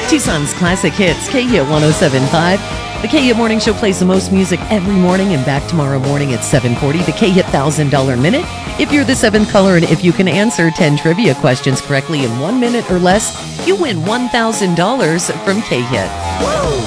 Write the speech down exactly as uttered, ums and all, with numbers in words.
Tucson's classic hits, K-Hit one oh seven point five. The K-Hit Morning Show plays the most music every morning, and back tomorrow morning at seven forty, the K-Hit one thousand dollars Minute. If you're the seventh caller and if you can answer ten trivia questions correctly in one minute or less, you win one thousand dollars from K-Hit.